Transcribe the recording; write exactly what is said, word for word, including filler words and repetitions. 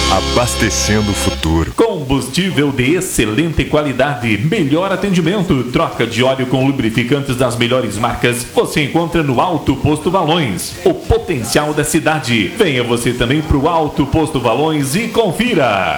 abastecendo o futuro. Combustível de excelente qualidade, melhor atendimento, troca de óleo com lubrificantes das melhores marcas, você encontra no Alto Posto Valões, o potencial da cidade. Venha você também pro Alto Posto Valões e confira.